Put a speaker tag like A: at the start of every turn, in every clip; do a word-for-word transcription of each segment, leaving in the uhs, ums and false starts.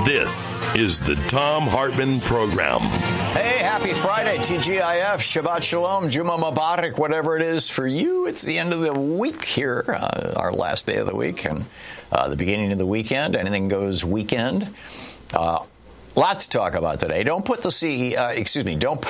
A: This is the Thom Hartmann Program.
B: Hey, happy Friday, T G I F, Shabbat Shalom, Juma Mubarak, whatever it is for you. It's the end of the week here, uh, our last day of the week, and uh, the beginning of the weekend. Anything goes weekend. Uh, lot to talk about today. Don't put the C E O, uh, excuse me, don't...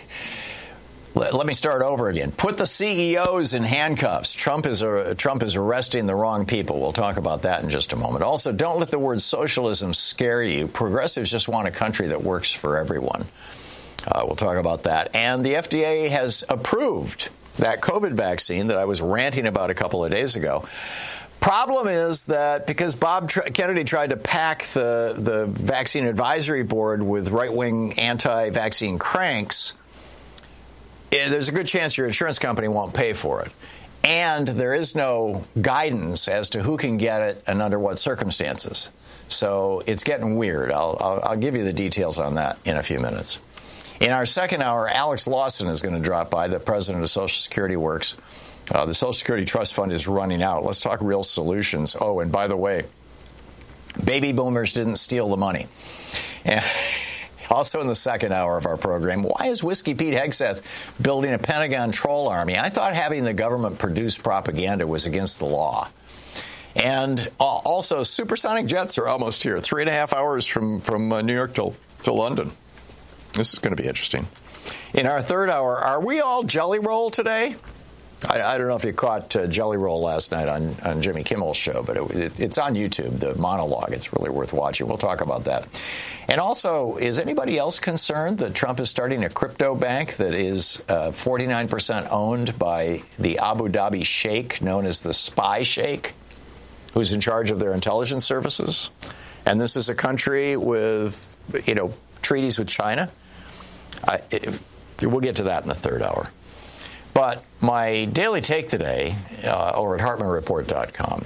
B: Let, let me start over again. Put the C E Os in handcuffs. Trump is uh, Trump is arresting the wrong people. We'll talk about that in just a moment. Also, don't let the word socialism scare you. Progressives just want a country that works for everyone. Uh, we'll talk about that. And the F D A has approved that COVID vaccine that I was ranting about a couple of days ago. Problem is that because Bob Tr- Kennedy tried to pack the, the vaccine advisory board with right-wing anti-vaccine cranks, there's a good chance your insurance company won't pay for it. And there is no guidance as to who can get it and under what circumstances. So it's getting weird. I'll, I'll, I'll give you the details on that in a few minutes. In our second hour, Alex Lawson is going to drop by, the president of Social Security Works. Uh, the Social Security Trust Fund is running out. Let's talk real solutions. Oh, and by the way, baby boomers didn't steal the money. And also in the second hour of our program, why is Whiskey Pete Hegseth building a Pentagon troll army? I thought having the government produce propaganda was against the law. And also, supersonic jets are almost here, three and a half hours from, from uh, New York to, to London. This is going to be interesting. In our third hour, are we all Jelly Roll today? I, I don't know if you caught uh, Jelly Roll last night on, on Jimmy Kimmel's show, but it, it, it's on YouTube, the monologue. It's really worth watching. We'll talk about that. And also, is anybody else concerned that Trump is starting a crypto bank that is uh, forty-nine percent owned by the Abu Dhabi Sheikh, known as the Spy Sheikh, who's in charge of their intelligence services? And this is a country with, you know, treaties with China. I, it, we'll get to that in the third hour. But my daily take today uh, over at Hartmann Report dot com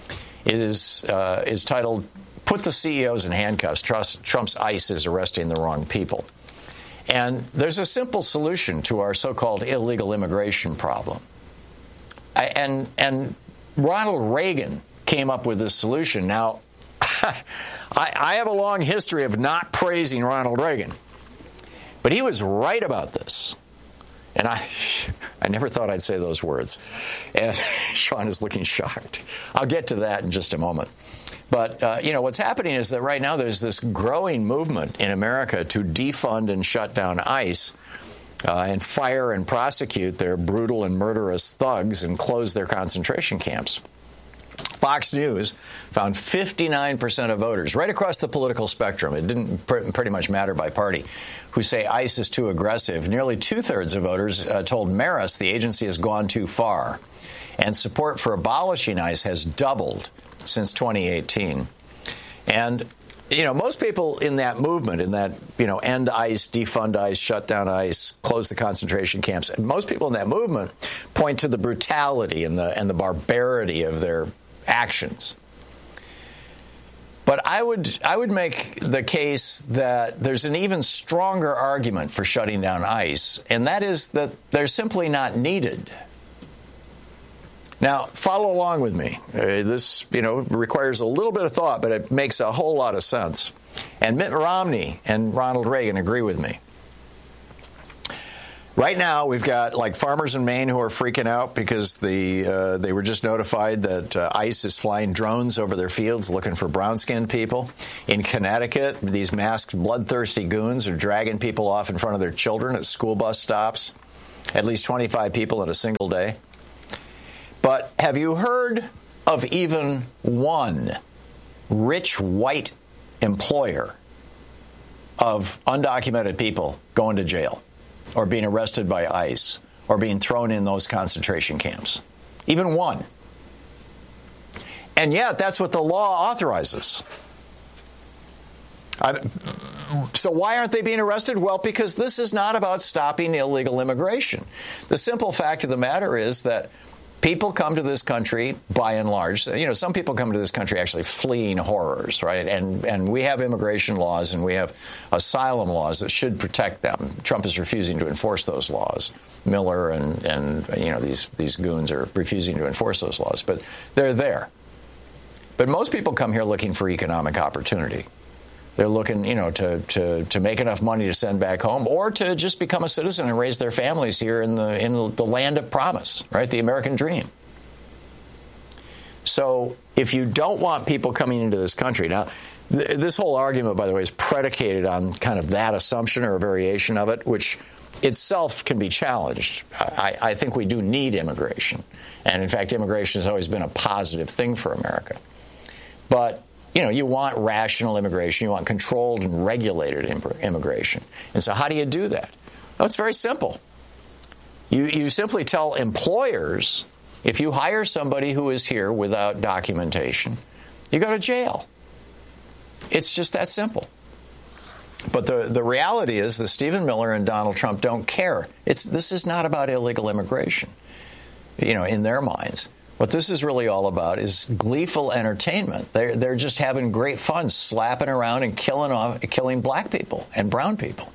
B: is uh, is titled, "Put the C E Os in handcuffs. Trust, Trump's ICE is arresting the wrong people." And there's a simple solution to our so-called illegal immigration problem. I, and, and Ronald Reagan came up with this solution. Now, I, I have a long history of not praising Ronald Reagan, but he was right about this. And I I never thought I'd say those words. And Sean is looking shocked. I'll get to that in just a moment. But, uh, you know, what's happening is that right now there's this growing movement in America to defund and shut down ICE uh, and fire and prosecute their brutal and murderous thugs and close their concentration camps. Fox News found fifty-nine percent of voters, right across the political spectrum, it didn't pr- pretty much matter by party, who say ICE is too aggressive. Nearly two-thirds of voters uh, told Marist the agency has gone too far. And support for abolishing ICE has doubled since twenty eighteen. And, you know, most people in that movement, in that, you know, end ICE, defund ICE, shut down ICE, close the concentration camps, most people in that movement point to the brutality and the and the barbarity of their actions. But I would I would make the case that there's an even stronger argument for shutting down ICE, and that is that they're simply not needed. Now, follow along with me. Uh, this, you know, requires a little bit of thought, but it makes a whole lot of sense. And Mitt Romney and Ronald Reagan agree with me. Right now, we've got, like, farmers in Maine who are freaking out because the uh, they were just notified that uh, ICE is flying drones over their fields looking for brown-skinned people. In Connecticut, these masked, bloodthirsty goons are dragging people off in front of their children at school bus stops, at least twenty-five people in a single day. But have you heard of even one rich white employer of undocumented people going to jail, or being arrested by ICE, or being thrown in those concentration camps? Even one. And yet, that's what the law authorizes. I, so why aren't they being arrested? Well, because this is not about stopping illegal immigration. The simple fact of the matter is that people come to this country, by and large, you know, some people come to this country actually fleeing horrors, right? And and we have immigration laws and we have asylum laws that should protect them. Trump is refusing to enforce those laws. Miller and, and you know, these, these goons are refusing to enforce those laws, but they're there. But most people come here looking for economic opportunity. They're looking, you know, to, to, to make enough money to send back home or to just become a citizen and raise their families here in the in the land of promise, right? The American dream. So if you don't want people coming into this country, now, th- this whole argument, by the way, is predicated on kind of that assumption or a variation of it, which itself can be challenged. I, I think we do need immigration. And in fact, immigration has always been a positive thing for America. But you know, you want rational immigration. You want controlled and regulated immigration. And so how do you do that? Well, it's very simple. You, you simply tell employers, if you hire somebody who is here without documentation, you go to jail. It's just that simple. But the, the reality is that Stephen Miller and Donald Trump don't care. It's, this is not about illegal immigration, you know, in their minds. What this is really all about is gleeful entertainment. They're, they're just having great fun slapping around and killing off, killing black people and brown people.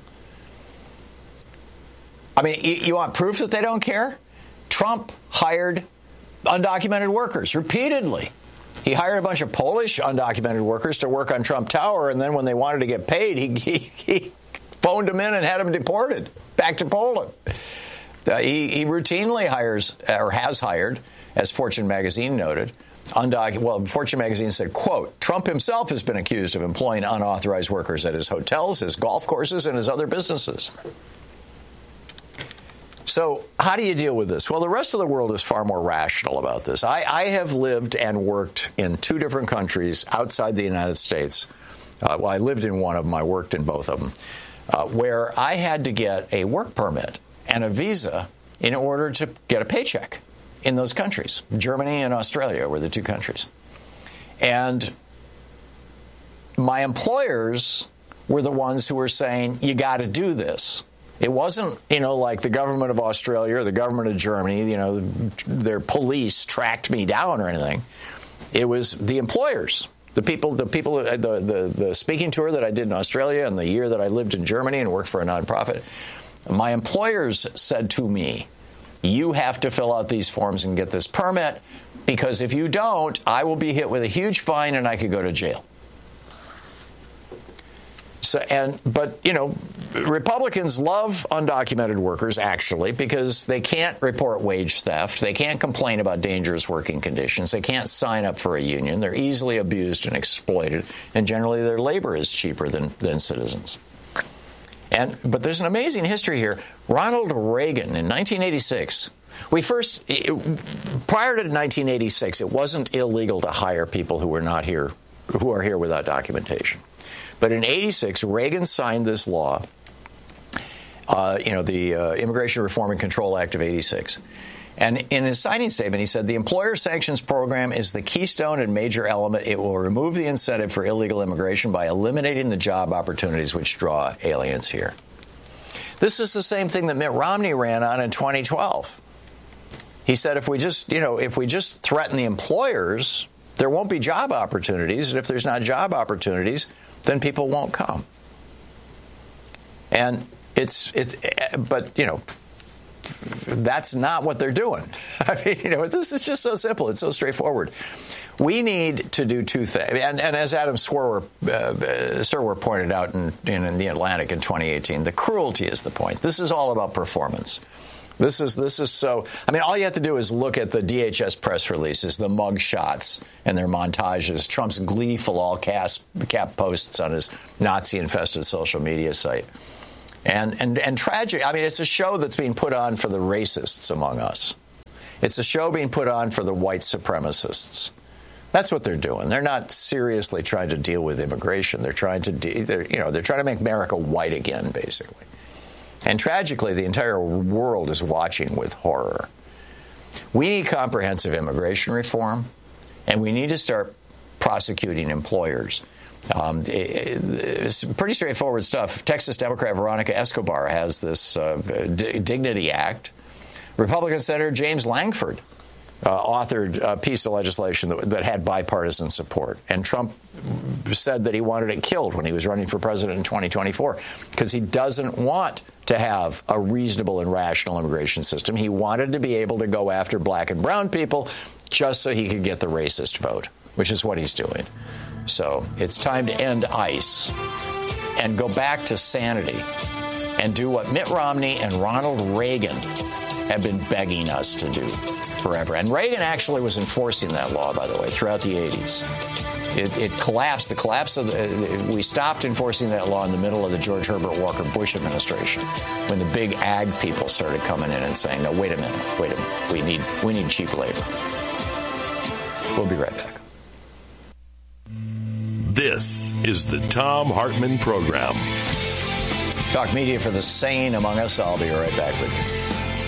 B: I mean, you, you want proof that they don't care? Trump hired undocumented workers repeatedly. He hired a bunch of Polish undocumented workers to work on Trump Tower, and then when they wanted to get paid, he, he, he phoned them in and had them deported back to Poland. Uh, he, he routinely hires, or has hired, as Fortune magazine noted, undocumented, well, Fortune magazine said, quote, Trump himself has been accused of employing unauthorized workers at his hotels, his golf courses, and his other businesses. So how do you deal with this? Well, the rest of the world is far more rational about this. I, I have lived and worked in two different countries outside the United States. Uh, well, I lived in one of them. I worked in both of them, uh, where I had to get a work permit and a visa in order to get a paycheck in those countries. Germany and Australia were the two countries. And my employers were the ones who were saying, you got to do this. It wasn't, you know, like the government of Australia or the government of Germany, you know, their police tracked me down or anything. It was the employers, the people, the people, the, the, the speaking tour that I did in Australia and the year that I lived in Germany and worked for a nonprofit. My employers said to me, you have to fill out these forms and get this permit, because if you don't, I will be hit with a huge fine and I could go to jail. So, and but, you know, Republicans love undocumented workers, actually, because they can't report wage theft. They can't complain about dangerous working conditions. They can't sign up for a union. They're easily abused and exploited. And generally, their labor is cheaper than, than citizens. And but there's an amazing history here. Ronald Reagan in nineteen eighty-six, we first, it, prior to nineteen eighty-six, it wasn't illegal to hire people who were not here, who are here without documentation. But in eighty-six, Reagan signed this law, uh, you know, the uh, Immigration Reform and Control Act of eighty-six. And in his signing statement, he said, the employer sanctions program is the keystone and major element. It will remove the incentive for illegal immigration by eliminating the job opportunities which draw aliens here. This is the same thing that Mitt Romney ran on in twenty twelve. He said, if we just, you know, if we just threaten the employers, there won't be job opportunities. And if there's not job opportunities, then people won't come. And it's, it's, but, you know, that's not what they're doing. I mean, you know, this is just so simple. It's so straightforward. We need to do two things. And, and as Adam Swerwer, uh, Swerwer pointed out in, in, in The Atlantic in twenty eighteen, the cruelty is the point. This is all about performance. This is this is so. I mean, all you have to do is look at the D H S press releases, the mug shots and their montages, Trump's gleeful all cap posts on his Nazi-infested social media site. And, and and tragic. I mean, it's a show that's being put on for the racists among us. It's a show being put on for the white supremacists. That's what they're doing. They're not seriously trying to deal with immigration. They're trying to, de- they're, you know, they're trying to make America white again, basically. And tragically, the entire world is watching with horror. We need comprehensive immigration reform, and we need to start prosecuting employers. Um, it, it's pretty straightforward stuff. Texas Democrat Veronica Escobar has this uh, D- Dignity Act. Republican Senator James Langford uh, authored a piece of legislation that, that had bipartisan support. And Trump said that he wanted it killed when he was running for president in twenty twenty-four because he doesn't want to have a reasonable and rational immigration system. He wanted to be able to go after black and brown people just so he could get the racist vote, which is what he's doing. So it's time to end ICE and go back to sanity and do what Mitt Romney and Ronald Reagan have been begging us to do forever. And Reagan actually was enforcing that law, by the way, throughout the eighties. It, it collapsed. The collapse of the, we stopped enforcing that law in the middle of the George Herbert Walker Bush administration, when the big ag people started coming in and saying, "No, wait a minute, wait a minute. We need we need cheap labor." We'll be right back.
A: This is the Thom Hartmann Program.
B: Talk media for the sane among us. I'll be right back with you.